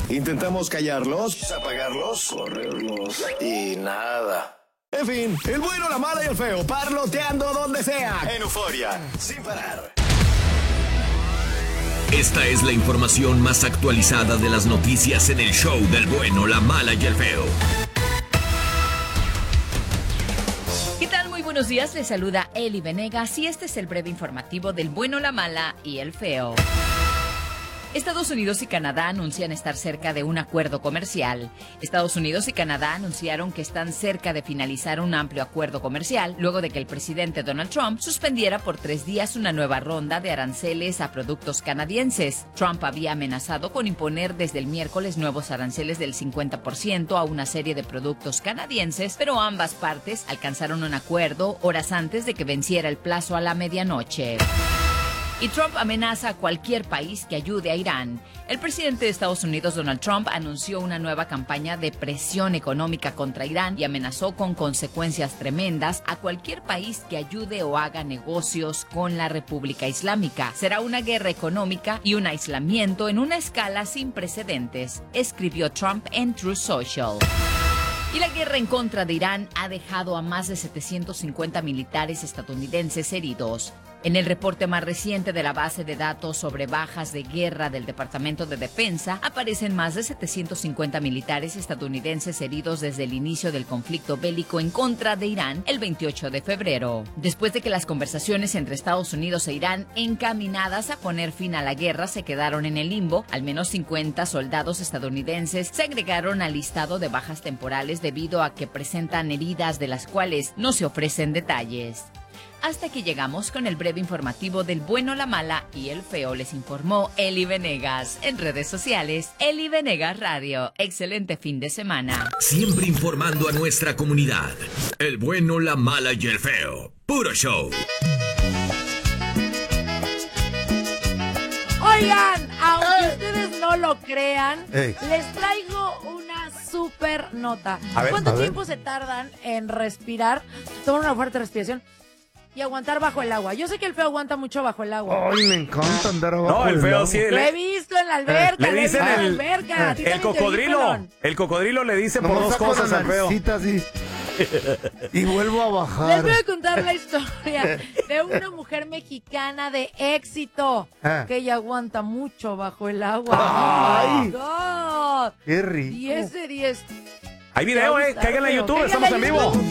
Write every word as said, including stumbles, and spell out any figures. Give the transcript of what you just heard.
Intentamos callarlos, apagarlos, correrlos y nada. En fin, el bueno, la mala y el feo, parloteando donde sea. En Euforia, sin parar. Esta es la información más actualizada de las noticias en el show del bueno, la mala y el feo. ¿Qué tal? Muy buenos días, les saluda Eli Venegas y este es el breve informativo del bueno, la mala y el feo. Estados Unidos y Canadá anuncian estar cerca de un acuerdo comercial. Estados Unidos y Canadá anunciaron que están cerca de finalizar un amplio acuerdo comercial luego de que el presidente Donald Trump suspendiera por tres días una nueva ronda de aranceles a productos canadienses. Trump había amenazado con imponer desde el miércoles nuevos aranceles del cincuenta por ciento a una serie de productos canadienses, pero ambas partes alcanzaron un acuerdo horas antes de que venciera el plazo a la medianoche. Y Trump amenaza a cualquier país que ayude a Irán. El presidente de Estados Unidos, Donald Trump, anunció una nueva campaña de presión económica contra Irán y amenazó con consecuencias tremendas a cualquier país que ayude o haga negocios con la República Islámica. Será una guerra económica y un aislamiento en una escala sin precedentes, escribió Trump en Truth Social. Y la guerra en contra de Irán ha dejado a más de setecientos cincuenta militares estadounidenses heridos. En el reporte más reciente de la base de datos sobre bajas de guerra del Departamento de Defensa, aparecen más de setecientos cincuenta militares estadounidenses heridos desde el inicio del conflicto bélico en contra de Irán el veintiocho de febrero. Después de que las conversaciones entre Estados Unidos e Irán encaminadas a poner fin a la guerra se quedaron en el limbo, al menos cincuenta soldados estadounidenses se agregaron al listado de bajas temporales debido a que presentan heridas de las cuales no se ofrecen detalles. Hasta aquí llegamos con el breve informativo del bueno, la mala y el feo. Les informó Eli Venegas. En redes sociales, Eli Venegas Radio. Excelente fin de semana. Siempre informando a nuestra comunidad. El bueno, la mala y el feo. Puro show. Oigan, aunque ustedes no lo crean, Ey. les traigo una super nota. A ver, ¿Cuánto a ver. tiempo se tardan en respirar, tomar una fuerte respiración y aguantar bajo el agua? Yo sé que el feo aguanta mucho bajo el agua. Ay, me encanta andar abajo. No, el del feo agua. sí. Lo he Le, visto en la alberca, le lo he dicen visto en el, la alberca. ¿A ti el también te cocodrilo. dijeron? El cocodrilo le dice por Nomás dos saco cosas la al feo. naricita así. Y vuelvo a Les bajar. voy a contar la historia de una mujer mexicana de éxito Ah. que ella aguanta mucho bajo el agua. Ay. ¡Oh, my God! Qué rico. diez de diez. Hay video, eh. Caigan a YouTube, estamos en vivo.